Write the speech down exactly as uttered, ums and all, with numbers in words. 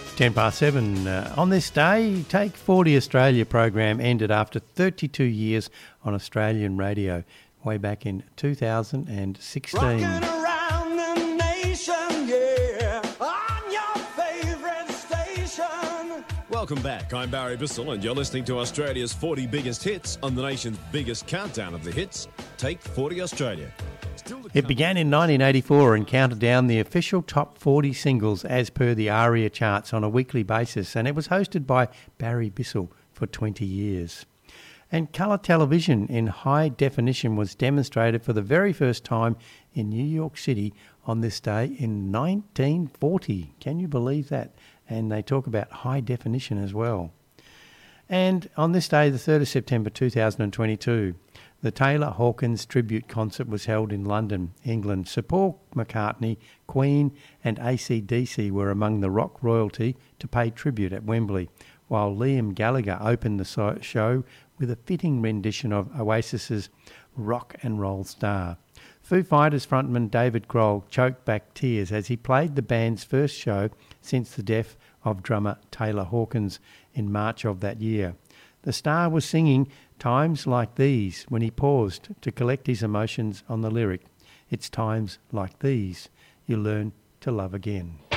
ten past seven. Uh, on this day, Take forty Australia program ended after thirty-two years on Australian radio, way back in two thousand sixteen. Rocking around the nation, yeah, on your favourite station. Welcome back. I'm Barry Bissell, and you're listening to Australia's forty biggest hits on the nation's biggest countdown of the hits, Take forty Australia. It began in nineteen eighty-four and counted down the official top forty singles as per the ARIA charts on a weekly basis, and it was hosted by Barry Bissell for twenty years. And colour television in high definition was demonstrated for the very first time in New York City on this day in nineteen forty. Can you believe that? And they talk about high definition as well. And on this day, the third of September two thousand twenty-two, the Taylor Hawkins tribute concert was held in London, England. Sir Paul McCartney, Queen and A C D C were among the rock royalty to pay tribute at Wembley, while Liam Gallagher opened the show with a fitting rendition of Oasis's Rock and Roll Star. Foo Fighters frontman David Grohl choked back tears as he played the band's first show since the death of drummer Taylor Hawkins in March of that year. The star was singing Times Like These when he paused to collect his emotions on the lyric, "It's times like these you learn to love again."